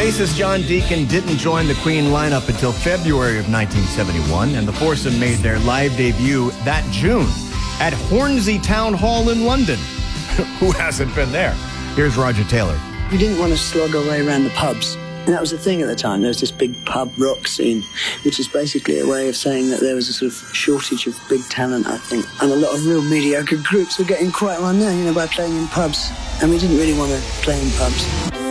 Bassist John Deacon didn't join the Queen lineup until February of 1971, and the foursome made their live debut that June at Hornsey Town Hall in London. Who hasn't been there? Here's Roger Taylor. We didn't want to slog our way around the pubs. And that was the thing at the time. There was this big pub rock scene, which is basically a way of saying that there was a sort of shortage of big talent, I think. And a lot of real mediocre groups were getting quite well known, by playing in pubs. And we didn't really want to play in pubs.